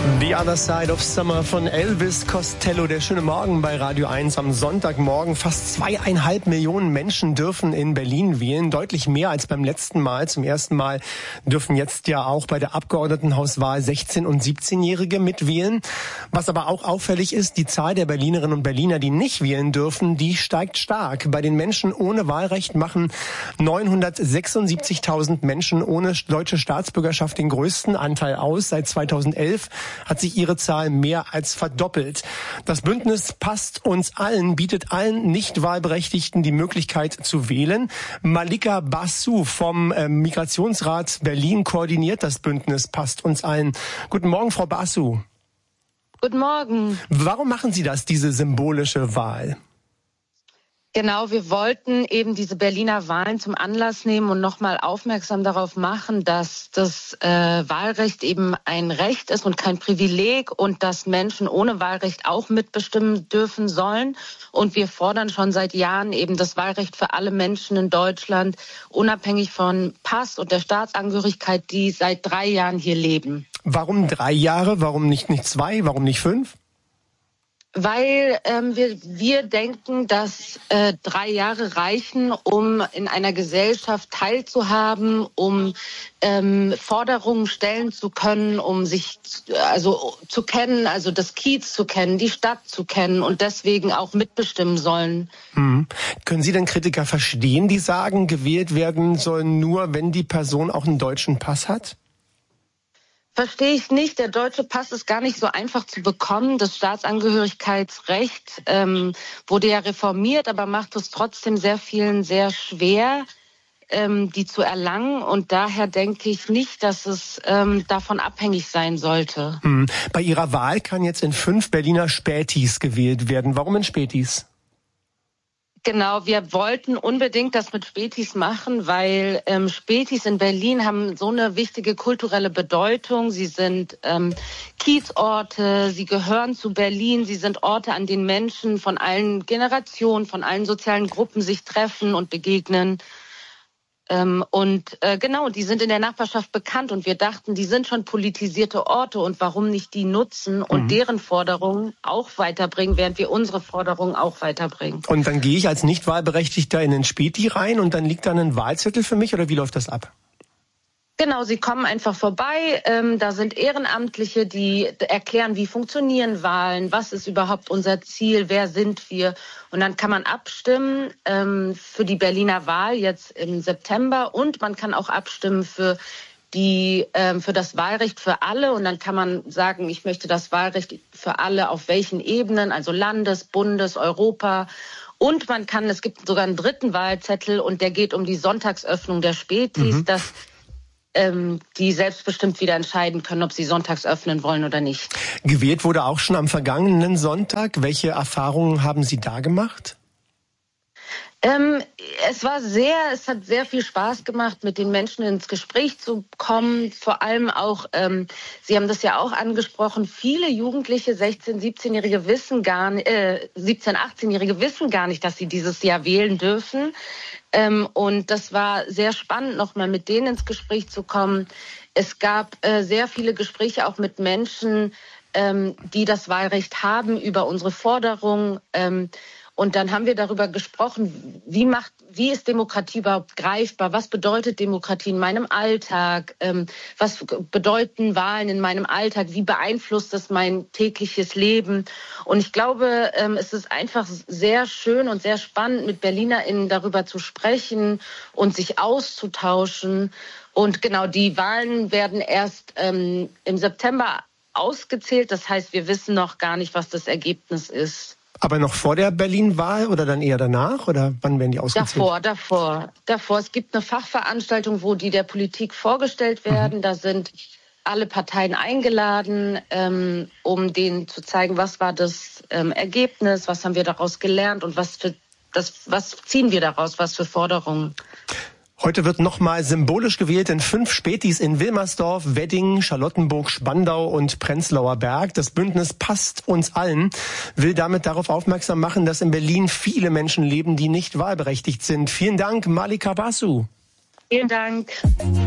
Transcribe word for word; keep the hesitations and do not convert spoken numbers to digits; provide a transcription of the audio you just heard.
The Other Side of Summer von Elvis Costello. Der schöne Morgen bei Radio eins am Sonntagmorgen. Fast zweieinhalb Millionen Menschen dürfen in Berlin wählen. Deutlich mehr als beim letzten Mal. Zum ersten Mal dürfen jetzt ja auch bei der Abgeordnetenhauswahl sechzehn- und siebzehnjährige mitwählen. Was aber auch auffällig ist, die Zahl der Berlinerinnen und Berliner, die nicht wählen dürfen, die steigt stark. Bei den Menschen ohne Wahlrecht machen neunhundertsechsundsiebzigtausend Menschen ohne deutsche Staatsbürgerschaft den größten Anteil aus. Seit zweitausendelf hat sich ihre Zahl mehr als verdoppelt. Das Bündnis Passt uns allen bietet allen Nicht-Wahlberechtigten die Möglichkeit zu wählen. Malika Basu vom äh, Migrationsrat Berlin koordiniert das Bündnis Passt uns allen. Guten Morgen, Frau Basu. Guten Morgen. Warum machen Sie das, diese symbolische Wahl? Genau, wir wollten eben diese Berliner Wahlen zum Anlass nehmen und nochmal aufmerksam darauf machen, dass das äh, Wahlrecht eben ein Recht ist und kein Privileg und dass Menschen ohne Wahlrecht auch mitbestimmen dürfen sollen. Und wir fordern schon seit Jahren eben das Wahlrecht für alle Menschen in Deutschland, unabhängig von Pass und der Staatsangehörigkeit, die seit drei Jahren hier leben. Warum drei Jahre? Warum nicht, nicht zwei? Warum nicht fünf? Weil ähm, wir, wir denken, dass äh, drei Jahre reichen, um in einer Gesellschaft teilzuhaben, um ähm, Forderungen stellen zu können, um sich also zu kennen, also das Kiez zu kennen, die Stadt zu kennen und deswegen auch mitbestimmen sollen. Hm. Können Sie denn Kritiker verstehen, die sagen, gewählt werden soll nur, wenn die Person auch einen deutschen Pass hat? Verstehe ich nicht. Der deutsche Pass ist gar nicht so einfach zu bekommen. Das Staatsangehörigkeitsrecht ähm, wurde ja reformiert, aber macht es trotzdem sehr vielen sehr schwer, ähm, die zu erlangen. Und daher denke ich nicht, dass es ähm, davon abhängig sein sollte. Hm. Bei Ihrer Wahl kann jetzt in fünf Berliner Spätis gewählt werden. Warum in Spätis? Genau, wir wollten unbedingt das mit Spätis machen, weil ähm, Spätis in Berlin haben so eine wichtige kulturelle Bedeutung. Sie sind ähm, Kiezorte, sie gehören zu Berlin, sie sind Orte, an denen Menschen von allen Generationen, von allen sozialen Gruppen sich treffen und begegnen. Ähm, und äh, genau, die sind in der Nachbarschaft bekannt und wir dachten, die sind schon politisierte Orte und warum nicht die nutzen und mhm. deren Forderungen auch weiterbringen, während wir unsere Forderungen auch weiterbringen. Und dann gehe ich als Nicht-Wahlberechtigter in den Späti rein und dann liegt da ein Wahlzettel für mich oder wie läuft das ab? Genau, Sie kommen einfach vorbei. Ähm, da sind Ehrenamtliche, die erklären, wie funktionieren Wahlen, was ist überhaupt unser Ziel, wer sind wir. Und dann kann man abstimmen ähm, für die Berliner Wahl jetzt im September und man kann auch abstimmen für die ähm, für das Wahlrecht für alle. Und dann kann man sagen, ich möchte das Wahlrecht für alle auf welchen Ebenen, also Landes-, Bundes-, Europa. Und man kann, es gibt sogar einen dritten Wahlzettel und der geht um die Sonntagsöffnung der Spätis, mhm. dass Ähm, die selbstbestimmt wieder entscheiden können, ob sie sonntags öffnen wollen oder nicht. Gewählt wurde auch schon am vergangenen Sonntag. Welche Erfahrungen haben Sie da gemacht? Ähm, es war sehr, es hat sehr viel Spaß gemacht, mit den Menschen ins Gespräch zu kommen. Vor allem auch, ähm, Sie haben das ja auch angesprochen, viele Jugendliche, sechzehn-, siebzehnjährige wissen gar nicht, äh, siebzehn-, achtzehnjährige wissen gar nicht, dass sie dieses Jahr wählen dürfen. Ähm, und das war sehr spannend, nochmal mit denen ins Gespräch zu kommen. Es gab äh, sehr viele Gespräche auch mit Menschen, ähm, die das Wahlrecht haben, über unsere Forderungen. Ähm, Und dann haben wir darüber gesprochen, wie macht, wie ist Demokratie überhaupt greifbar? Was bedeutet Demokratie in meinem Alltag? Ähm, was bedeuten Wahlen in meinem Alltag? Wie beeinflusst das mein tägliches Leben? Und ich glaube, ähm, es ist einfach sehr schön und sehr spannend, mit BerlinerInnen darüber zu sprechen und sich auszutauschen. Und genau, die Wahlen werden erst ähm, im September ausgezählt. Das heißt, wir wissen noch gar nicht, was das Ergebnis ist. Aber noch vor der Berlin-Wahl oder dann eher danach? Oder wann werden die ausgezählt? Davor, davor, davor. Es gibt eine Fachveranstaltung, wo die der Politik vorgestellt werden. Mhm. Da sind alle Parteien eingeladen, ähm, um denen zu zeigen, was war das ähm, Ergebnis, was haben wir daraus gelernt und was für das, was ziehen wir daraus, was für Forderungen. Heute wird nochmal symbolisch gewählt in fünf Spätis in Wilmersdorf, Wedding, Charlottenburg, Spandau und Prenzlauer Berg. Das Bündnis Passt uns allen will damit darauf aufmerksam machen, dass in Berlin viele Menschen leben, die nicht wahlberechtigt sind. Vielen Dank, Malika Basu. Vielen Dank.